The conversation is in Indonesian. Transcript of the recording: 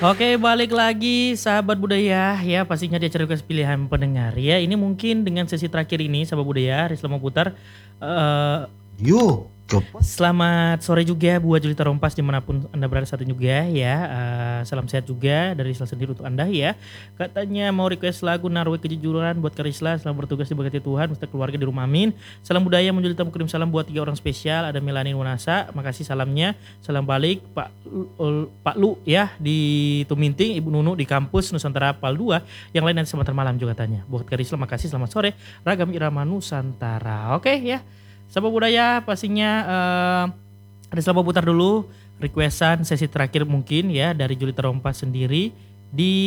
Oke, balik lagi sahabat budaya ya, pastinya di acara request pilihan pendengar ya. Ini mungkin dengan sesi terakhir ini sahabat budaya, Risla mau putar. eh, Yo, coba. Selamat sore juga buat Julita Rompas dimanapun Anda berada saat ini juga ya. Salam sehat juga dari Risla sendiri untuk Anda ya. Katanya mau request lagu Narwe Kejujuran buat Karisla. Selamat bertugas diberkati Tuhan beserta keluarga di rumah, amin. Salam budaya Julita kirim salam buat 3 orang spesial. Ada Melani Wanasa, makasih salamnya. Salam balik Pak Lu ya di Tuminting, Ibu Nunu di kampus Nusantara Pal 2. Yang lain nanti sebentar malam juga katanya. Buat Karisla makasih, selamat sore. Ragam Irama Nusantara. Oke ya. Sahabat budaya pastinya ada selama putar dulu requestan sesi terakhir mungkin ya dari Julita Rompas sendiri di